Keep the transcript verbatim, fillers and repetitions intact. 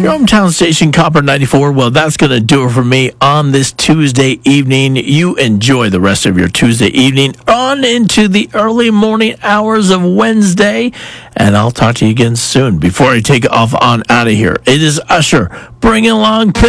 Your hometown station, Copper ninety-four. Well, that's going to do it for me on this Tuesday evening. You enjoy the rest of your Tuesday evening on into the early morning hours of Wednesday. And I'll talk to you again soon. Before I take off on out of here, it is Usher bringing along